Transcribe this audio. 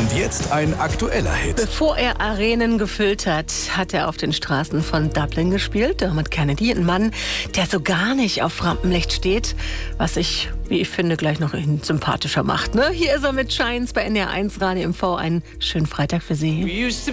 Und jetzt ein aktueller Hit. Bevor er Arenen gefüllt hat, hat er auf den Straßen von Dublin gespielt. Dermot Kennedy, ein Mann, der so gar nicht auf Rampenlicht steht, was sich, wie ich finde, gleich noch sympathischer macht. Ne? Hier ist er mit Shines bei NDR 1 Radio MV. Einen schönen Freitag für Sie.